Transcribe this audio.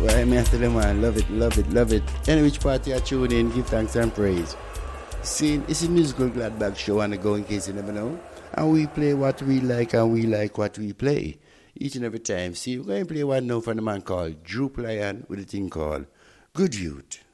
Why me I tell them, man, love it, love it, love it. Any which party I tune in, give thanks and praise. See, it's a musical Gladbach show on the go in case you never know. And we play what we like and we like what we play. Each and every time. See, we're going to play one now from the man called Droop Lion with a thing called Good Youth.